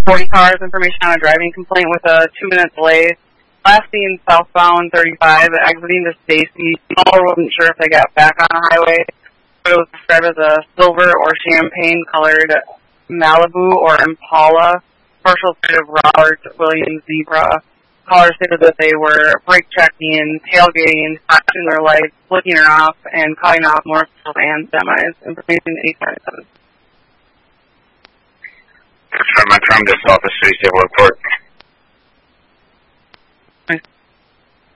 40 cars, information on a driving complaint with a 2-minute delay. Last seen southbound 35, exiting to Stacy. Caller wasn't sure if they got back on the highway, but it was described as a silver or champagne-colored Malibu or Impala. Partial state of Robert Williams Zebra. Caller stated that they were brake checking, tailgating, flashing their lights, flicking her off, and cutting off motorcycles and semis. Information 897. From my Trump, this office, 37 report.